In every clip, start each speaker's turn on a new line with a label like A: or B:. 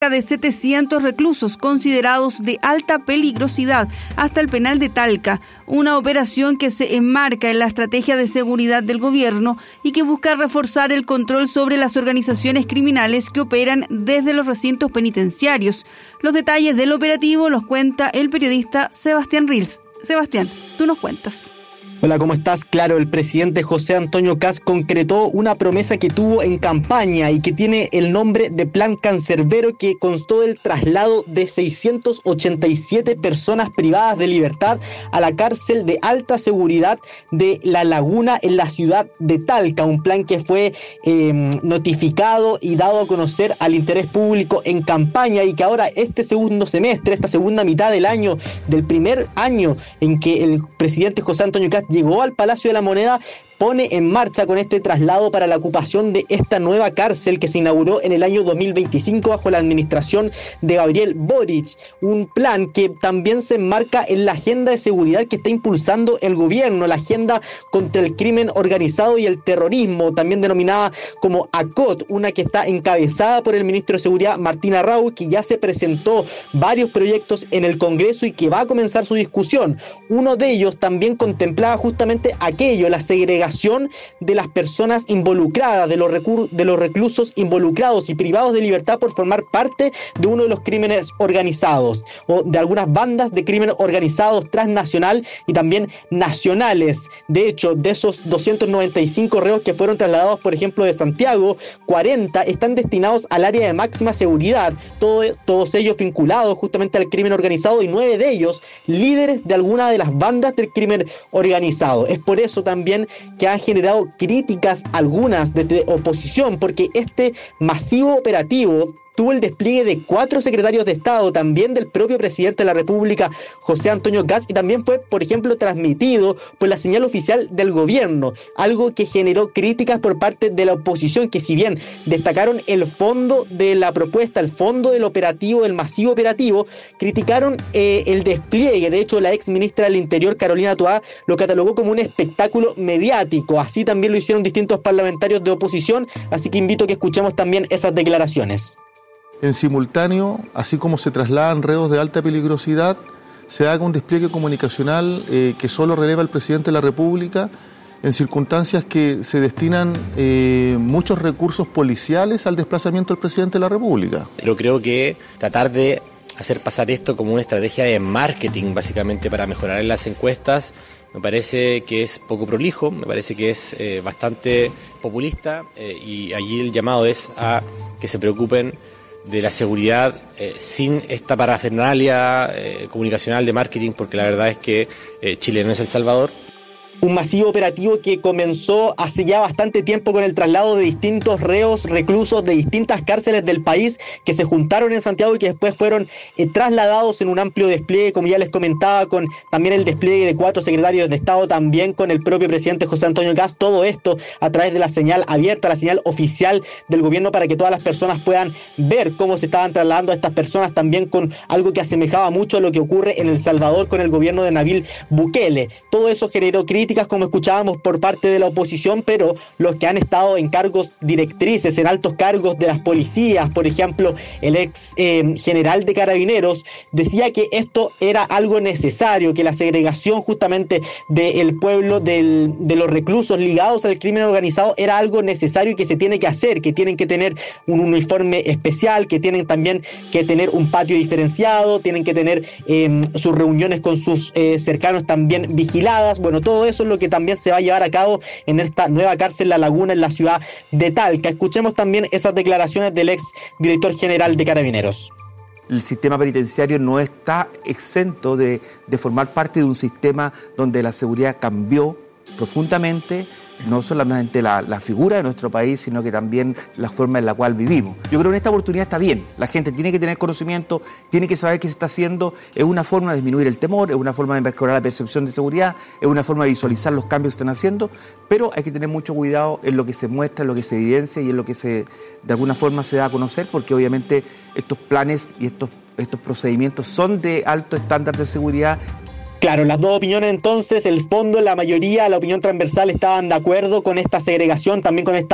A: de 700 reclusos considerados de alta peligrosidad hasta el penal de Talca, una operación que se enmarca en la estrategia de seguridad del gobierno y que busca reforzar el control sobre las organizaciones criminales que operan desde los recintos penitenciarios. Los detalles del operativo los cuenta el periodista Sebastián Rils. Sebastián, tú nos cuentas.
B: Hola, ¿cómo estás? Claro, el presidente José Antonio Kast concretó una promesa que tuvo en campaña y que tiene el nombre de Plan Cancerbero, que constó del traslado de 687 personas privadas de libertad a la cárcel de alta seguridad de La Laguna en la ciudad de Talca, un plan que fue notificado y dado a conocer al interés público en campaña y que ahora este segundo semestre, esta segunda mitad del año, del primer año en que el presidente José Antonio Kast llegó al Palacio de la Moneda, pone en marcha con este traslado para la ocupación de esta nueva cárcel que se inauguró en el año 2025 bajo la administración de Gabriel Boric. Un plan que también se enmarca en la agenda de seguridad que está impulsando el gobierno, la agenda contra el crimen organizado y el terrorismo, también denominada como ACOT, una que está encabezada por el ministro de Seguridad Martín Arrau, que ya se presentó varios proyectos en el Congreso y que va a comenzar su discusión. Uno de ellos también contemplaba justamente aquello, la segregación de las personas involucradas, de los reclusos involucrados y privados de libertad por formar parte de uno de los crímenes organizados o de algunas bandas de crimen organizados transnacional y también nacionales. De hecho, de esos 295 reos que fueron trasladados, por ejemplo, de Santiago, 40 están destinados al área de máxima seguridad, todos ellos vinculados justamente al crimen organizado y 9 de ellos líderes de alguna de las bandas del crimen organizado. Es por eso también que han generado críticas algunas desde oposición, porque este masivo operativo tuvo el despliegue de 4 secretarios de Estado, también del propio presidente de la República, José Antonio Kast, y también fue, por ejemplo, transmitido por la señal oficial del gobierno, algo que generó críticas por parte de la oposición, que si bien destacaron el fondo de la propuesta, el fondo del operativo, del masivo operativo, criticaron el despliegue. De hecho, la ex ministra del Interior, Carolina Toá, lo catalogó como un espectáculo mediático. Así también lo hicieron distintos parlamentarios de oposición, así que invito a que escuchemos también esas declaraciones.
C: En simultáneo, así como se trasladan reos de alta peligrosidad, se haga un despliegue comunicacional que solo releva el presidente de la República en circunstancias que se destinan muchos recursos policiales al desplazamiento del presidente de la República.
D: Pero creo que tratar de hacer pasar esto como una estrategia de marketing, básicamente para mejorar en las encuestas, me parece que es poco prolijo, me parece que es bastante populista y allí el llamado es a que se preocupen de la seguridad sin esta parafernalia comunicacional de marketing, porque la verdad es que Chile no es El Salvador.
B: Un masivo operativo que comenzó hace ya bastante tiempo con el traslado de distintos reos, reclusos de distintas cárceles del país que se juntaron en Santiago y que después fueron trasladados en un amplio despliegue, como ya les comentaba, con también el despliegue de 4 secretarios de Estado, también con el propio presidente José Antonio Kast. Todo esto a través de la señal abierta, la señal oficial del gobierno, para que todas las personas puedan ver cómo se estaban trasladando a estas personas, también con algo que asemejaba mucho a lo que ocurre en El Salvador con el gobierno de Nayib Bukele. Todo eso generó críticas, como escuchábamos, por parte de la oposición, pero los que han estado en cargos directrices, en altos cargos de las policías, por ejemplo, el ex general de Carabineros, decía que esto era algo necesario, que la segregación justamente del pueblo, de los reclusos ligados al crimen organizado, era algo necesario y que se tiene que hacer, que tienen que tener un uniforme especial, que tienen también que tener un patio diferenciado, tienen que tener sus reuniones con sus cercanos también vigiladas. Bueno, todo eso es lo que también se va a llevar a cabo en esta nueva cárcel La Laguna en la ciudad de Talca. Escuchemos también esas declaraciones del ex director general de Carabineros.
E: El sistema penitenciario no está exento de formar parte de un sistema donde la seguridad cambió profundamente, no solamente la figura de nuestro país, sino que también la forma en la cual vivimos. Yo creo que en esta oportunidad está bien, la gente tiene que tener conocimiento, tiene que saber qué se está haciendo, es una forma de disminuir el temor, es una forma de mejorar la percepción de seguridad, es una forma de visualizar los cambios que están haciendo, pero hay que tener mucho cuidado en lo que se muestra, en lo que se evidencia y en lo que de alguna forma se da a conocer, porque obviamente estos planes y estos procedimientos son de alto estándar de seguridad.
B: Claro, las dos opiniones entonces, el fondo, la mayoría, la opinión transversal estaban de acuerdo con esta segregación, también con esta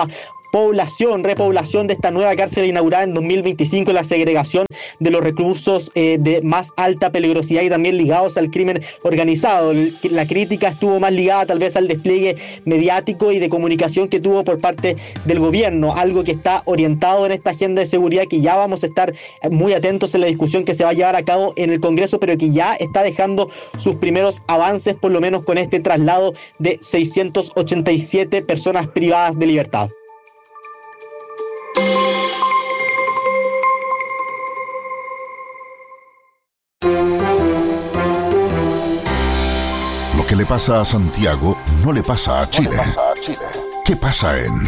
B: repoblación de esta nueva cárcel inaugurada en 2025, la segregación de los reclusos de más alta peligrosidad y también ligados al crimen organizado. La crítica estuvo más ligada tal vez al despliegue mediático y de comunicación que tuvo por parte del gobierno, algo que está orientado en esta agenda de seguridad que ya vamos a estar muy atentos en la discusión que se va a llevar a cabo en el Congreso, pero que ya está dejando sus primeros avances, por lo menos con este traslado de 687 personas privadas de libertad.
F: Lo que le pasa a Santiago no le pasa a Chile. ¿Qué pasa en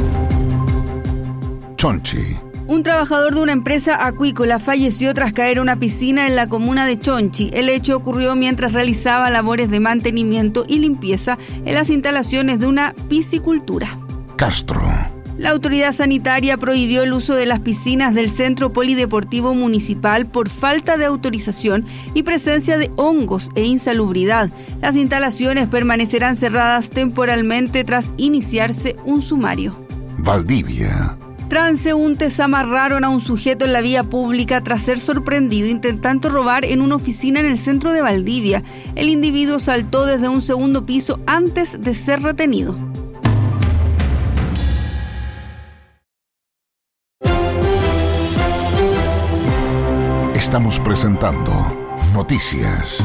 F: Chonchi?
A: Un trabajador de una empresa acuícola falleció tras caer a una piscina en la comuna de Chonchi. El hecho ocurrió mientras realizaba labores de mantenimiento y limpieza en las instalaciones de una piscicultura.
F: Castro.
A: La autoridad sanitaria prohibió el uso de las piscinas del Centro Polideportivo Municipal por falta de autorización y presencia de hongos e insalubridad. Las instalaciones permanecerán cerradas temporalmente tras iniciarse un sumario.
F: Valdivia.
A: Transeúntes amarraron a un sujeto en la vía pública tras ser sorprendido intentando robar en una oficina en el centro de Valdivia. El individuo saltó desde un segundo piso antes de ser retenido.
F: Estamos presentando Noticias.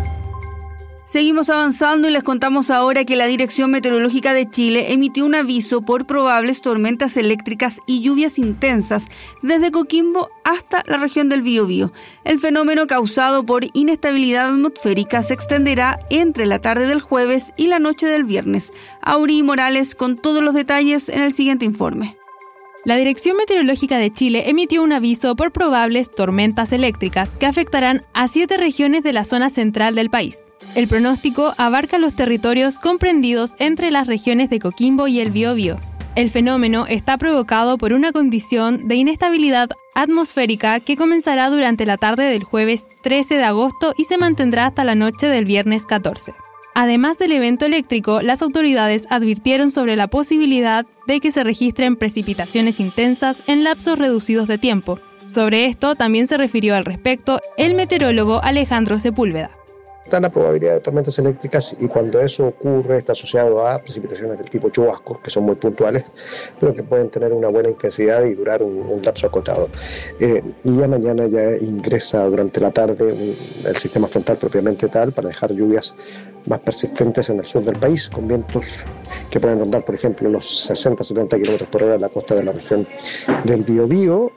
A: Seguimos avanzando y les contamos ahora que la Dirección Meteorológica de Chile emitió un aviso por probables tormentas eléctricas y lluvias intensas desde Coquimbo hasta la región del Biobío. El fenómeno causado por inestabilidad atmosférica se extenderá entre la tarde del jueves y la noche del viernes. Auri Morales con todos los detalles en el siguiente informe.
G: La Dirección Meteorológica de Chile emitió un aviso por probables tormentas eléctricas que afectarán a 7 regiones de la zona central del país. El pronóstico abarca los territorios comprendidos entre las regiones de Coquimbo y el Biobío. El fenómeno está provocado por una condición de inestabilidad atmosférica que comenzará durante la tarde del jueves 13 de agosto y se mantendrá hasta la noche del viernes 14. Además del evento eléctrico, las autoridades advirtieron sobre la posibilidad de que se registren precipitaciones intensas en lapsos reducidos de tiempo. Sobre esto también se refirió al respecto el meteorólogo Alejandro Sepúlveda.
H: Está la probabilidad de tormentas eléctricas y cuando eso ocurre está asociado a precipitaciones del tipo chubasco, que son muy puntuales, pero que pueden tener una buena intensidad y durar un lapso acotado. Y ya mañana ya ingresa durante la tarde el sistema frontal propiamente tal para dejar lluvias más persistentes en el sur del país, con vientos que pueden rondar, por ejemplo, los 60-70 km por hora en la costa de la región del Biobío.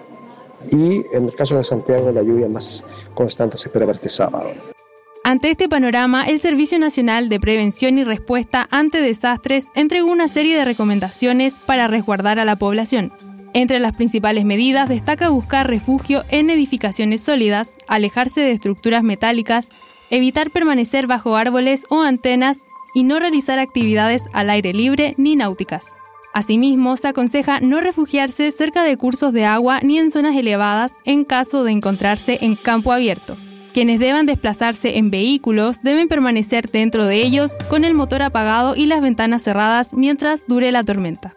H: Y en el caso de Santiago, la lluvia más constante se espera para este sábado.
G: Ante este panorama, el Servicio Nacional de Prevención y Respuesta ante Desastres entregó una serie de recomendaciones para resguardar a la población. Entre las principales medidas destaca buscar refugio en edificaciones sólidas, alejarse de estructuras metálicas, evitar permanecer bajo árboles o antenas y no realizar actividades al aire libre ni náuticas. Asimismo, se aconseja no refugiarse cerca de cursos de agua ni en zonas elevadas en caso de encontrarse en campo abierto. Quienes deban desplazarse en vehículos deben permanecer dentro de ellos con el motor apagado y las ventanas cerradas mientras dure la tormenta.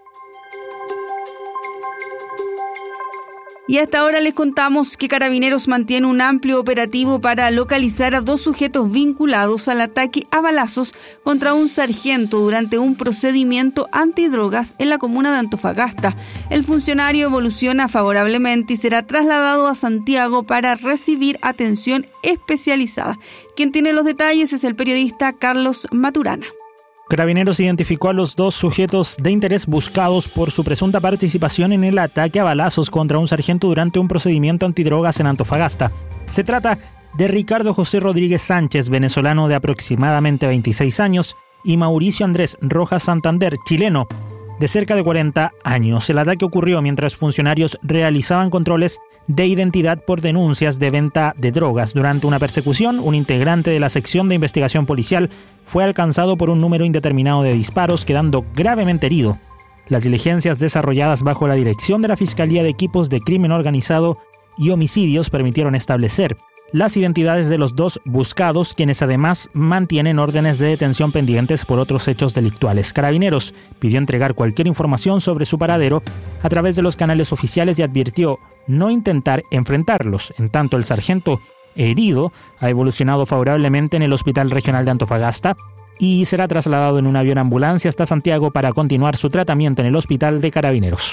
A: Y hasta ahora les contamos que Carabineros mantiene un amplio operativo para localizar a 2 sujetos vinculados al ataque a balazos contra un sargento durante un procedimiento antidrogas en la comuna de Antofagasta. El funcionario evoluciona favorablemente y será trasladado a Santiago para recibir atención especializada. Quien tiene los detalles es el periodista Carlos Maturana.
I: Carabineros identificó a los 2 sujetos de interés buscados por su presunta participación en el ataque a balazos contra un sargento durante un procedimiento antidrogas en Antofagasta. Se trata de Ricardo José Rodríguez Sánchez, venezolano de aproximadamente 26 años, y Mauricio Andrés Rojas Santander, chileno, de cerca de 40 años. El ataque ocurrió mientras funcionarios realizaban controles de identidad por denuncias de venta de drogas. Durante una persecución, un integrante de la sección de investigación policial fue alcanzado por un número indeterminado de disparos, quedando gravemente herido. Las diligencias desarrolladas bajo la dirección de la Fiscalía de Equipos de Crimen Organizado y Homicidios permitieron establecer las identidades de los 2 buscados, quienes además mantienen órdenes de detención pendientes por otros hechos delictuales. Carabineros pidió entregar cualquier información sobre su paradero a través de los canales oficiales y advirtió no intentar enfrentarlos. En tanto, el sargento herido ha evolucionado favorablemente en el Hospital Regional de Antofagasta y será trasladado en un avión ambulancia hasta Santiago para continuar su tratamiento en el Hospital de Carabineros.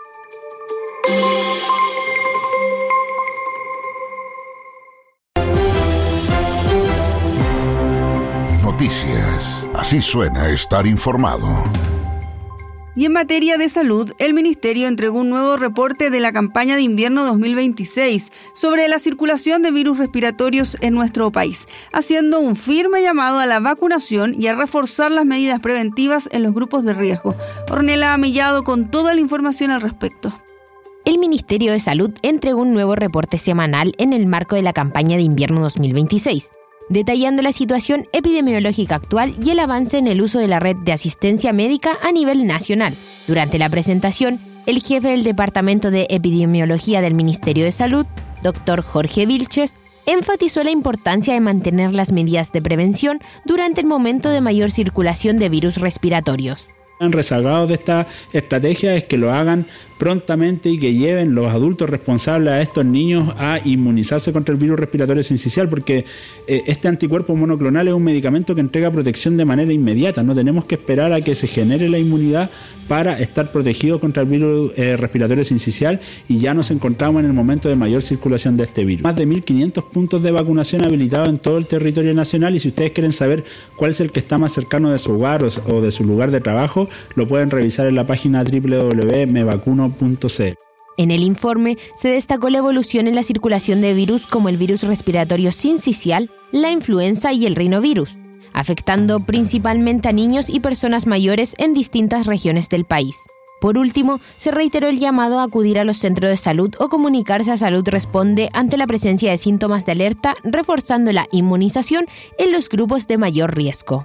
F: Noticias. Así suena estar informado.
A: Y en materia de salud, el Ministerio entregó un nuevo reporte de la campaña de invierno 2026 sobre la circulación de virus respiratorios en nuestro país, haciendo un firme llamado a la vacunación y a reforzar las medidas preventivas en los grupos de riesgo. Ornella Mellado con toda la información al respecto.
J: El Ministerio de Salud entregó un nuevo reporte semanal en el marco de la campaña de invierno 2026. Detallando la situación epidemiológica actual y el avance en el uso de la red de asistencia médica a nivel nacional. Durante la presentación, el jefe del Departamento de Epidemiología del Ministerio de Salud, Dr. Jorge Vilches, enfatizó la importancia de mantener las medidas de prevención durante el momento de mayor circulación de virus respiratorios.
K: Rezagados de esta estrategia es que lo hagan prontamente y que lleven los adultos responsables a estos niños a inmunizarse contra el virus respiratorio sincicial, porque este anticuerpo monoclonal es un medicamento que entrega protección de manera inmediata. No tenemos que esperar a que se genere la inmunidad para estar protegidos contra el virus respiratorio sincicial, y ya nos encontramos en el momento de mayor circulación de este virus. Más de 1.500 puntos de vacunación habilitados en todo el territorio nacional, y si ustedes quieren saber cuál es el que está más cercano de su hogar o de su lugar de trabajo, lo pueden revisar en la página www.mevacuno.cl.
J: En el informe se destacó la evolución en la circulación de virus como el virus respiratorio sincicial, la influenza y el rinovirus, afectando principalmente a niños y personas mayores en distintas regiones del país. Por último, se reiteró el llamado a acudir a los centros de salud o comunicarse a Salud Responde ante la presencia de síntomas de alerta, reforzando la inmunización en los grupos de mayor riesgo.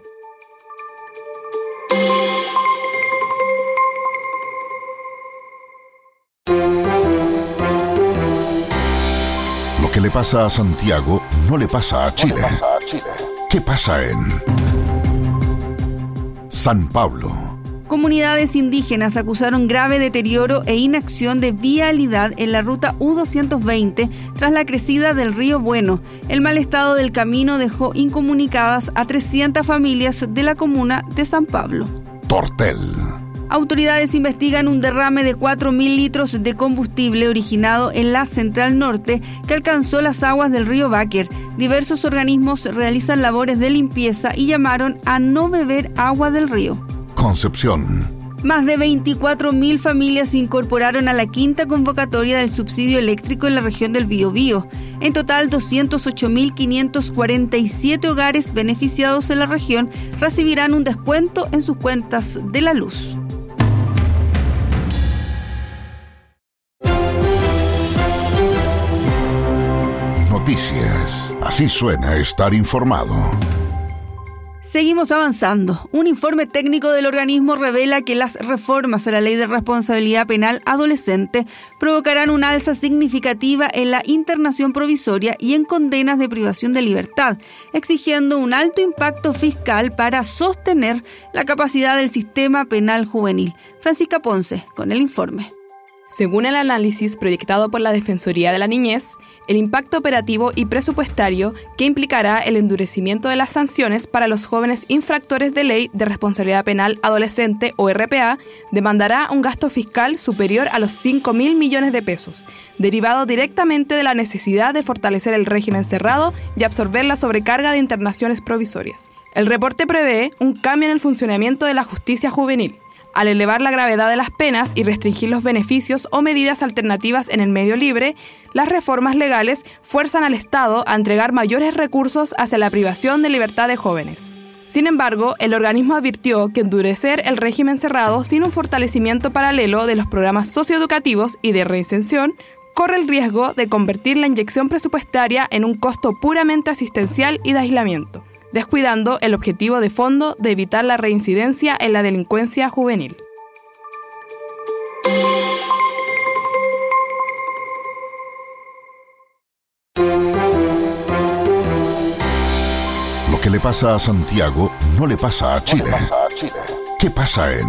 F: Lo que le pasa a Santiago no le pasa a Chile. ¿Qué pasa en San Pablo?
A: Comunidades indígenas acusaron grave deterioro e inacción de vialidad en la ruta U220 tras la crecida del río Bueno. El mal estado del camino dejó incomunicadas a 300 familias de la comuna de San Pablo.
F: Tortel.
A: Autoridades investigan un derrame de 4.000 litros de combustible originado en la Central Norte que alcanzó las aguas del río Báquer. Diversos organismos realizan labores de limpieza y llamaron a no beber agua del río.
F: Concepción.
A: Más de 24.000 familias se incorporaron a la quinta convocatoria del subsidio eléctrico en la región del Biobío. En total, 208.547 hogares beneficiados en la región recibirán un descuento en sus cuentas de la luz.
F: Noticias. Así suena estar informado.
A: Seguimos avanzando. Un informe técnico del organismo revela que las reformas a la Ley de Responsabilidad Penal Adolescente provocarán una alza significativa en la internación provisoria y en condenas de privación de libertad, exigiendo un alto impacto fiscal para sostener la capacidad del sistema penal juvenil. Francisca Ponce, con el informe.
L: Según el análisis proyectado por la Defensoría de la Niñez, el impacto operativo y presupuestario que implicará el endurecimiento de las sanciones para los jóvenes infractores de Ley de Responsabilidad Penal Adolescente o RPA demandará un gasto fiscal superior a los 5.000 millones de pesos, derivado directamente de la necesidad de fortalecer el régimen cerrado y absorber la sobrecarga de internaciones provisorias. El reporte prevé un cambio en el funcionamiento de la justicia juvenil, al elevar la gravedad de las penas y restringir los beneficios o medidas alternativas en el medio libre. Las reformas legales fuerzan al Estado a entregar mayores recursos hacia la privación de libertad de jóvenes. Sin embargo, el organismo advirtió que endurecer el régimen cerrado sin un fortalecimiento paralelo de los programas socioeducativos y de reinserción corre el riesgo de convertir la inyección presupuestaria en un costo puramente asistencial y de aislamiento, descuidando el objetivo de fondo de evitar la reincidencia en la delincuencia juvenil.
F: que le pasa a Santiago no le pasa a Chile. ¿Qué pasa en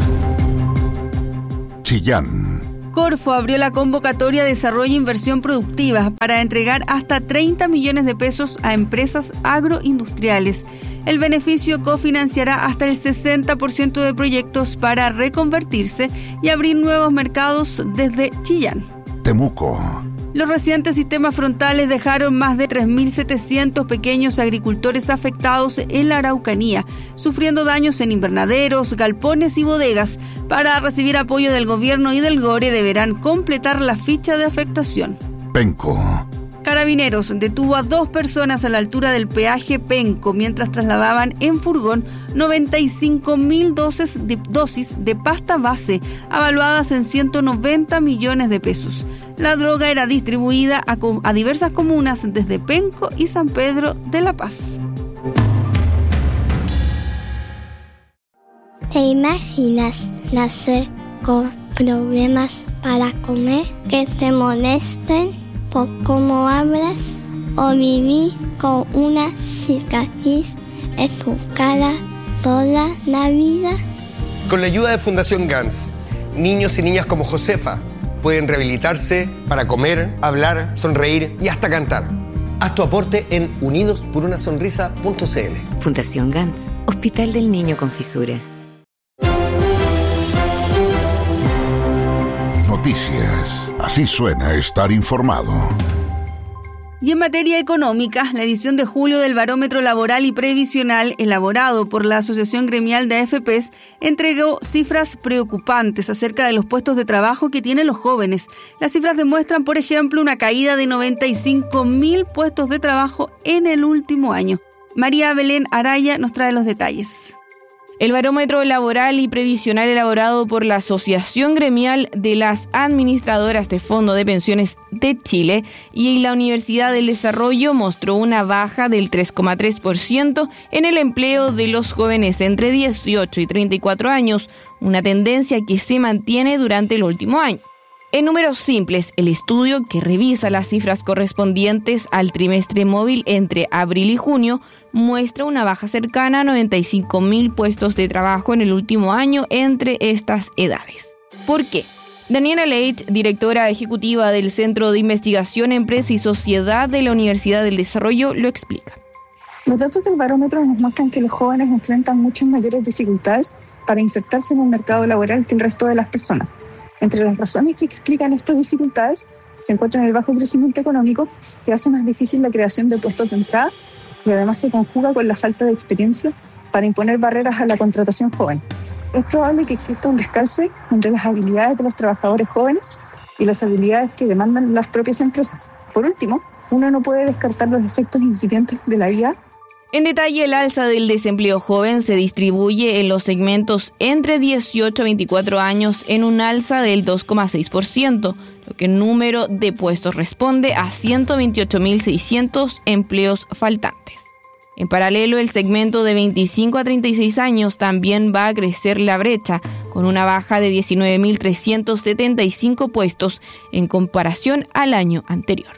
F: Chillán?
A: Corfo abrió la convocatoria de Desarrollo e Inversión Productiva para entregar hasta 30 millones de pesos a empresas agroindustriales. El beneficio cofinanciará hasta el 60% de proyectos para reconvertirse y abrir nuevos mercados desde Chillán.
F: Temuco.
A: Los recientes sistemas frontales dejaron más de 3.700 pequeños agricultores afectados en la Araucanía, sufriendo daños en invernaderos, galpones y bodegas. Para recibir apoyo del gobierno y del GORE deberán completar la ficha de afectación.
F: Penco.
A: Carabineros detuvo a 2 personas a la altura del peaje Penco mientras trasladaban en furgón 95.000 dosis de pasta base, avaluadas en 190 millones de pesos. La droga era distribuida a diversas comunas desde Penco y San Pedro de la Paz.
M: ¿Te imaginas nacer con problemas para comer, que te molesten por cómo hablas, o vivir con una cicatriz en tu cara toda la vida?
N: Con la ayuda de Fundación GANS, niños y niñas como Josefa pueden rehabilitarse para comer, hablar, sonreír y hasta cantar. Haz tu aporte en unidosporunasonrisa.cl.
O: Fundación GANS, Hospital del Niño con Fisura.
F: Noticias. Así suena estar informado.
A: Y en materia económica, la edición de julio del Barómetro Laboral y Previsional, elaborado por la Asociación Gremial de AFPs, entregó cifras preocupantes acerca de los puestos de trabajo que tienen los jóvenes. Las cifras demuestran, por ejemplo, una caída de 95.000 puestos de trabajo en el último año. María Belén Araya nos trae los detalles.
P: El barómetro laboral y previsional elaborado por la Asociación Gremial de las Administradoras de Fondo de Pensiones de Chile y la Universidad del Desarrollo mostró una baja del 3,3% en el empleo de los jóvenes entre 18 y 34 años, una tendencia que se mantiene durante el último año. En números simples, el estudio, que revisa las cifras correspondientes al trimestre móvil entre abril y junio, muestra una baja cercana a 95.000 puestos de trabajo en el último año entre estas edades. ¿Por qué? Daniela Leit, directora ejecutiva del Centro de Investigación, Empresa y Sociedad de la Universidad del Desarrollo, lo explica.
Q: Los datos del barómetro nos muestran que los jóvenes enfrentan muchas mayores dificultades para insertarse en el mercado laboral que el resto de las personas. Entre las razones que explican estas dificultades se encuentran el bajo crecimiento económico, que hace más difícil la creación de puestos de entrada, y además se conjuga con la falta de experiencia para imponer barreras a la contratación joven. Es probable que exista un descalce entre las habilidades de los trabajadores jóvenes y las habilidades que demandan las propias empresas. Por último, uno no puede descartar los efectos incipientes de la IA.
P: En detalle, el alza del desempleo joven se distribuye en los segmentos entre 18 a 24 años en un alza del 2,6%, lo que en número de puestos responde a 128.600 empleos faltantes. En paralelo, el segmento de 25 a 36 años también va a crecer la brecha, con una baja de 19.375 puestos en comparación al año anterior.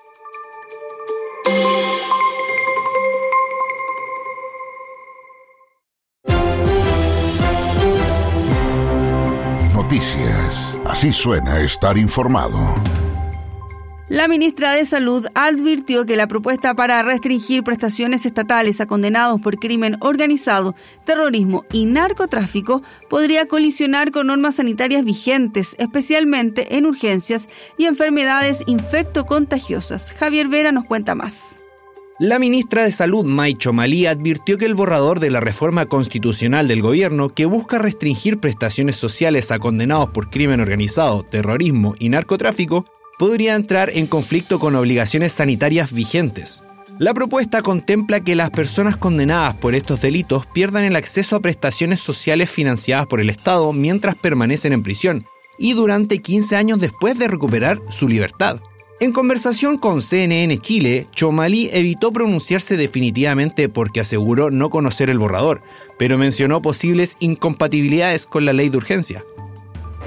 F: Noticias. Así suena estar informado.
A: La ministra de Salud advirtió que la propuesta para restringir prestaciones estatales a condenados por crimen organizado, terrorismo y narcotráfico podría colisionar con normas sanitarias vigentes, especialmente en urgencias y enfermedades infectocontagiosas. Javier Vera nos cuenta más.
R: La ministra de Salud, May Chomalí, advirtió que el borrador de la reforma constitucional del gobierno, que busca restringir prestaciones sociales a condenados por crimen organizado, terrorismo y narcotráfico, podría entrar en conflicto con obligaciones sanitarias vigentes. La propuesta contempla que las personas condenadas por estos delitos pierdan el acceso a prestaciones sociales financiadas por el Estado mientras permanecen en prisión y durante 15 años después de recuperar su libertad. En conversación con CNN Chile, Chomalí evitó pronunciarse definitivamente porque aseguró no conocer el borrador, pero mencionó posibles incompatibilidades con la ley de urgencia.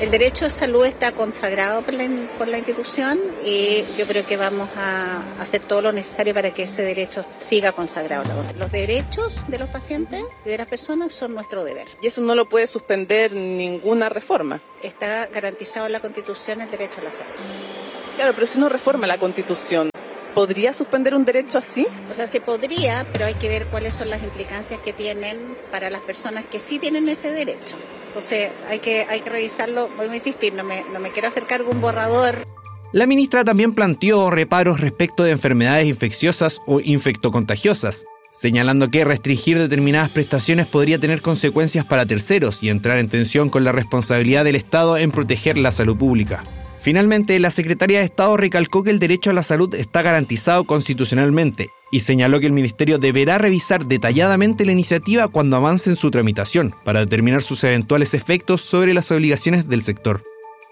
S: El derecho a salud está consagrado por la institución y yo creo que vamos a hacer todo lo necesario para que ese derecho siga consagrado. Los derechos de los pacientes y de las personas son nuestro deber.
L: Y eso no lo puede suspender ninguna reforma.
S: Está garantizado en la Constitución el derecho a la salud.
L: Claro, pero si uno reforma la Constitución, ¿podría suspender un derecho así?
S: O sea, se podría, pero hay que ver cuáles son las implicancias que tienen para las personas que sí tienen ese derecho. Entonces hay que revisarlo, vuelvo a insistir, no me quiero hacer cargo de un borrador.
R: La ministra también planteó reparos respecto de enfermedades infecciosas o infectocontagiosas, señalando que restringir determinadas prestaciones podría tener consecuencias para terceros y entrar en tensión con la responsabilidad del Estado en proteger la salud pública. Finalmente, la secretaria de Estado recalcó que el derecho a la salud está garantizado constitucionalmente y señaló que el Ministerio deberá revisar detalladamente la iniciativa cuando avance en su tramitación para determinar sus eventuales efectos sobre las obligaciones del sector.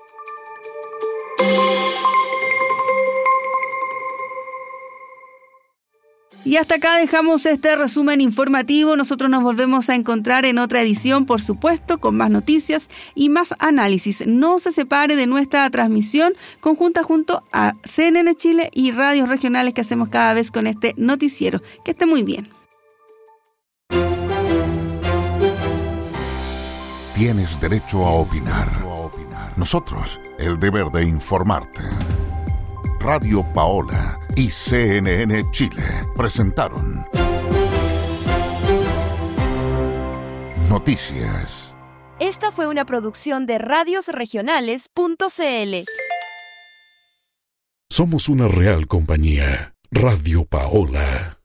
A: Y hasta acá dejamos este resumen informativo. Nosotros nos volvemos a encontrar en otra edición, por supuesto, con más noticias y más análisis. No se separe de nuestra transmisión conjunta junto a CNN Chile y radios regionales que hacemos cada vez con este noticiero. Que esté muy bien.
F: Tienes derecho a opinar. Nosotros, el deber de informarte. Radio Paola y CNN Chile presentaron Noticias.
T: Esta fue una producción de radiosregionales.cl.
U: Somos una real compañía. Radio Paola.